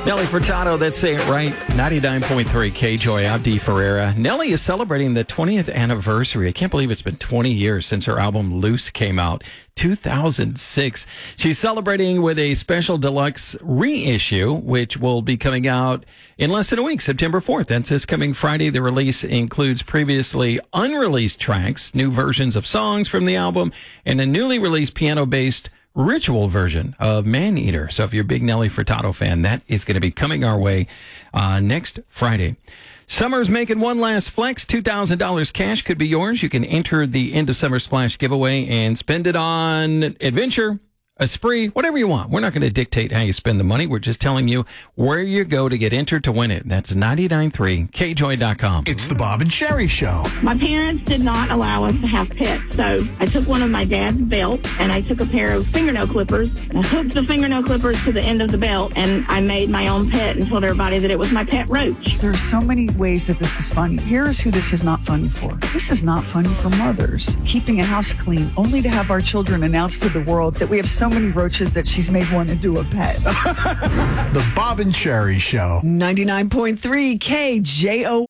Nelly Furtado, that's Say It Right, 99.3 K-Joy, Abdi Ferreira. Nelly is celebrating the 20th anniversary. I can't believe it's been 20 years since her album Loose came out, 2006. She's celebrating with a special deluxe reissue, which will be coming out in less than a week, September 4th. That's this coming Friday. The release includes previously unreleased tracks, new versions of songs from the album, and a newly released piano-based Ritual version of Man Eater. So if you're a big Nelly Furtado fan, that is going to be coming our way next Friday. Summer's making one last flex. $2,000 cash could be yours. You can enter the End of Summer Splash giveaway and spend it on adventure, a spree, whatever you want. We're not going to dictate how you spend the money. We're just telling you where you go to get entered to win it. That's 993kjoy.com. It's the Bob and Sherry Show. My parents did not allow us to have pets, so I took one of my dad's belts and I took a pair of fingernail clippers and I hooked the fingernail clippers to the end of the belt and I made my own pet and told everybody that it was my pet roach. There are so many ways that this is funny. Here's who this is not funny for. This is not funny for mothers. Keeping a house clean only to have our children announce to the world that we have so many roaches that she's made one into a pet. The Bob and Sherry Show. 99.3 KJO.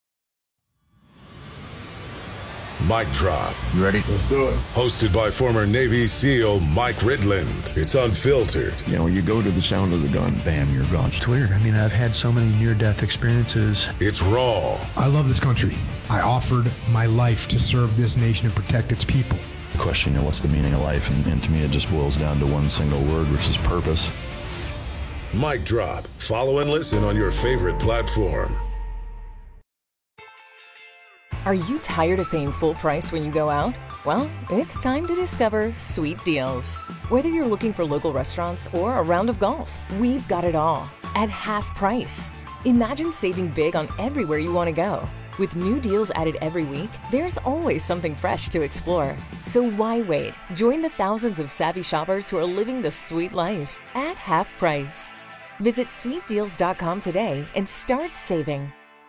Mic Drop. You ready? Let's do it. Hosted by former Navy SEAL Mike Ridland. It's unfiltered. You know, you go to the sound of the gun, bam, you're gone. It's weird. I mean, I've had so many near-death experiences. It's raw. I love this country. I offered my life to serve this nation and protect its people. Question, you know, what's the meaning of life? And to me, it just boils down to one single word, which is purpose. Mic Drop. Follow and listen on your favorite platform. Are you tired of paying full price when you go out? Well, it's time to discover Sweet Deals. Whether you're looking for local restaurants or a round of golf, we've got it all at half price. Imagine saving big on everywhere you want to go. With new deals added every week, there's always something fresh to explore. So why wait? Join the thousands of savvy shoppers who are living the sweet life at half price. Visit sweetdeals.com today and start saving.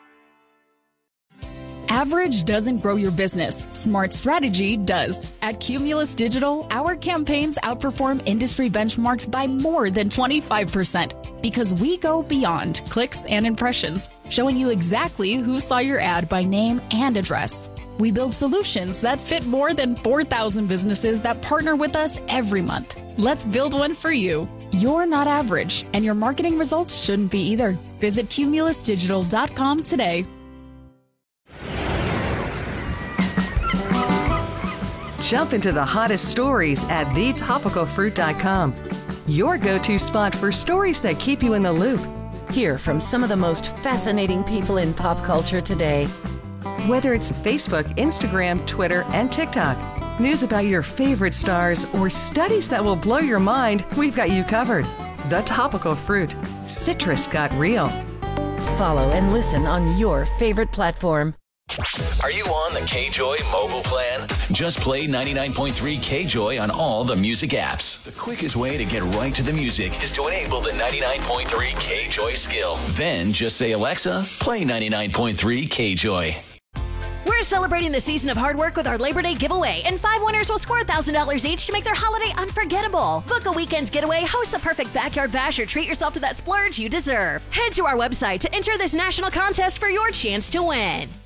Average doesn't grow your business. Smart strategy does. At Cumulus Digital, our campaigns outperform industry benchmarks by more than 25% because we go beyond clicks and impressions, showing you exactly who saw your ad by name and address. We build solutions that fit more than 4,000 businesses that partner with us every month. Let's build one for you. You're not average, and your marketing results shouldn't be either. Visit cumulusdigital.com today. Jump into the hottest stories at thetopicalfruit.com. Your go-to spot for stories that keep you in the loop. Hear from some of the most fascinating people in pop culture today. Whether it's Facebook, Instagram, Twitter, and TikTok, news about your favorite stars, or studies that will blow your mind, we've got you covered. The Topical Fruit. Citrus got real. Follow and listen on your favorite platform. Are you on the K-Joy mobile plan? Just play 99.3 K-Joy on all the music apps. The quickest way to get right to the music is to enable the 99.3 K-Joy skill. Then just say, Alexa, play 99.3 K-Joy. We're celebrating the season of hard work with our Labor Day giveaway, and 5 winners will score $1,000 each to make their holiday unforgettable. Book a weekend getaway, host the perfect backyard bash, or treat yourself to that splurge you deserve. Head to our website to enter this national contest for your chance to win.